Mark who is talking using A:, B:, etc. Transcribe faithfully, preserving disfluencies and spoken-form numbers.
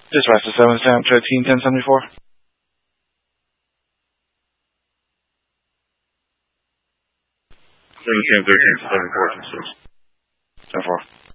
A: Dispatch to seven Sam thirteen ten seventy four.
B: Seven Sam thirteen seventy four.
A: Ten four.